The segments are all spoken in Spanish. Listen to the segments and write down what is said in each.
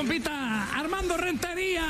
compita Armando Rentería.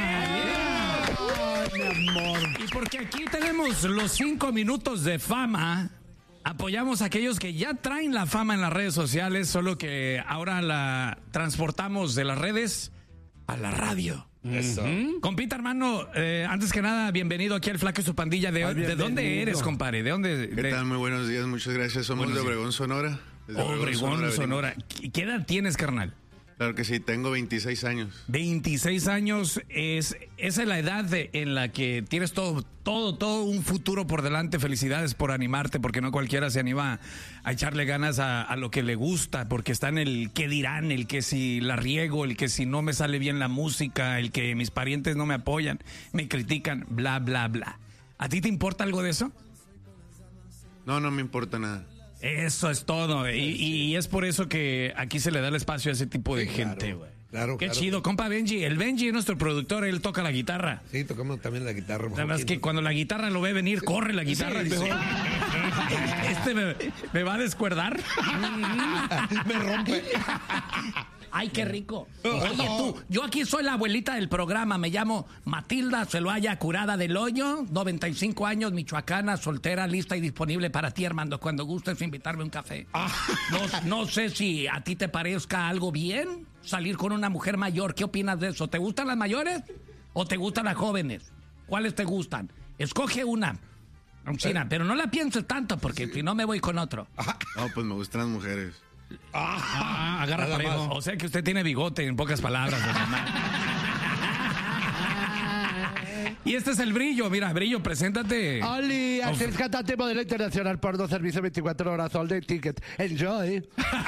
Ay, mi amor. Y porque aquí tenemos los 5 minutos de fama, apoyamos a aquellos que ya traen la fama en las redes sociales, solo que ahora la transportamos de las redes a la radio. Eso. Compita, hermano, antes que nada, bienvenido aquí al Flaco y su pandilla. ¿De dónde eres, compadre? ¿De dónde? ¿Qué tal? Muy buenos días, muchas gracias. Somos Buenos de días. Obregón, Sonora. Desde Obregón, Sonora. ¿Qué edad tienes, carnal? Claro que sí, tengo 26 años. 26 años, esa es la edad en la que tienes todo un futuro por delante. Felicidades por animarte, porque no cualquiera se anima a echarle ganas a lo que le gusta, porque está en el qué dirán, el que si la riego, el que si no me sale bien la música, el que mis parientes no me apoyan, me critican, bla, bla, bla. ¿A ti te importa algo de eso? No me importa nada. Eso es todo, y es por eso que aquí se le da el espacio a ese tipo de gente, güey. Claro, Qué claro. chido, compa Benji. El Benji es nuestro productor, él toca la guitarra. Sí, tocamos también la guitarra. La verdad es que cuando la guitarra lo ve venir, corre la guitarra. Sí, Mejor. sí. Este me va a descuerdar. Me rompe. Ay, qué rico. Oye, tú, yo aquí soy la abuelita del programa. Me llamo Matilda Celoaya Curada del Hoyo, 95 años, michoacana, soltera, lista y disponible para ti, Armando, cuando gustes invitarme a un café. No sé si a ti te parezca algo bien salir con una mujer mayor. ¿Qué opinas de eso? ¿Te gustan las mayores o te gustan las jóvenes? ¿Cuáles te gustan? Escoge una. China, pero no la pienses tanto porque si no me voy con otro. No, pues me gustan las mujeres. Agarra Nada parejo. más. O sea que usted tiene bigote, en pocas palabras. Y este es el Brillo. Mira, Brillo, preséntate. Oli, actriz, cantante, modelo internacional, porno, servicio 24 horas, all day ticket. Enjoy.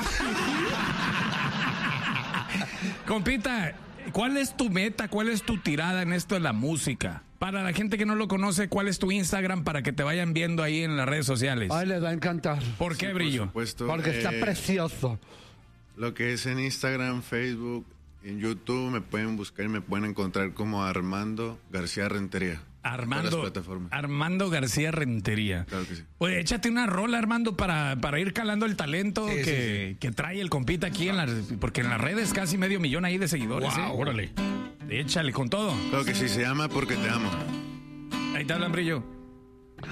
Compita, ¿cuál es tu meta? ¿Cuál es tu tirada en esto de la música? Para la gente que no lo conoce, ¿cuál es tu Instagram para que te vayan viendo ahí en las redes sociales? Ay, les va a encantar. ¿Por qué, Sí, Brillo? Por supuesto. Porque está precioso. Lo que es en Instagram, Facebook, en YouTube, me pueden buscar y me pueden encontrar como Armando García Rentería. Todas las plataformas. Armando García Rentería. Claro que sí. Oye, échate una rola, Armando, para ir calando el talento Sí, que trae el compita aquí, porque en las redes casi 500,000 ahí de seguidores. Wow, órale. Échale con todo. Claro que sí, se llama Porque Te Amo. Ahí te hablan, Brillo.